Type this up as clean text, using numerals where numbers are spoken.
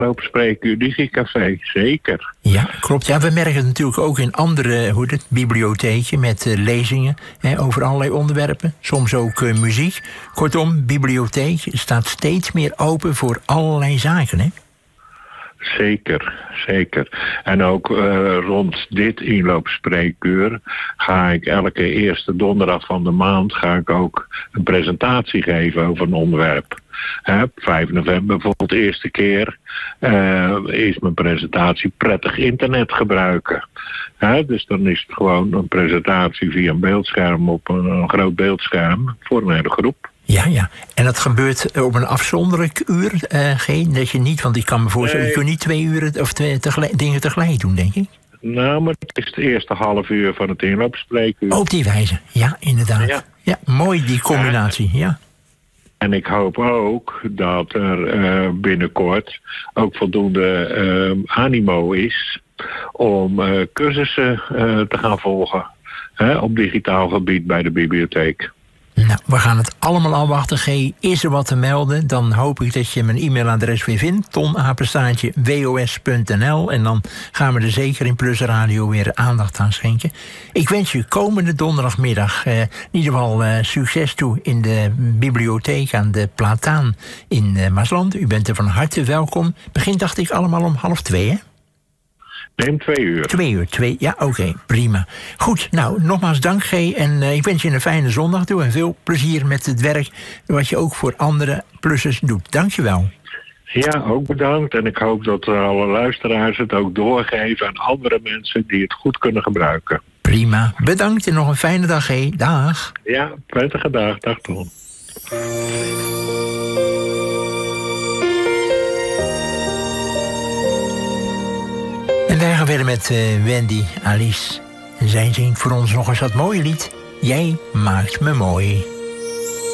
Lopen Spreekuur, Digicafé, zeker. Ja, klopt. Ja, we merken het natuurlijk ook in andere bibliotheken met lezingen over allerlei onderwerpen. Soms ook muziek. Kortom, bibliotheek staat steeds meer open voor allerlei zaken, hè? Zeker, zeker. En ook rond dit inloopspreekuur ga ik elke eerste donderdag van de maand ga ik ook een presentatie geven over een onderwerp. 5 november bijvoorbeeld de eerste keer is mijn presentatie prettig internet gebruiken. Dus dan is het gewoon een presentatie via een beeldscherm op een groot beeldscherm voor een hele groep. Ja, ja. En dat gebeurt op een afzonderlijk uur, dat je niet, want ik kan me voorstellen, je kunt niet 2 uur of dingen tegelijk doen, denk ik. Nou, maar het is het eerste half uur van het inloopspreekuur. Op die wijze, ja, inderdaad. Ja, mooi die combinatie, ja. En ik hoop ook dat er binnenkort ook voldoende animo is om cursussen te gaan volgen op digitaal gebied bij de bibliotheek. Nou, we gaan het allemaal afwachten. G, is er wat te melden? Dan hoop ik dat je mijn e-mailadres weer vindt. ton@wos.nl. En dan gaan we er zeker in Plus Radio weer aandacht aan schenken. Ik wens je komende donderdagmiddag in ieder geval succes toe in de bibliotheek aan de Plataan in Maasland. U bent er van harte welkom. Begint, dacht ik, allemaal om 1:30, hè? Neem 2 uur. 2 uur, ja, oké, prima. Goed, nou, nogmaals dank, G. En ik wens je een fijne zondag toe en veel plezier met het werk wat je ook voor andere plussers doet. Dank je wel. Ja, ook bedankt. En ik hoop dat alle luisteraars het ook doorgeven aan andere mensen die het goed kunnen gebruiken. Prima, bedankt en nog een fijne dag, G. Dag. Ja, prettige dag. Dag, Ton. En wij gaan verder met Wendy Alice. En zij zingt voor ons nog eens dat mooie lied. Jij maakt me mooi.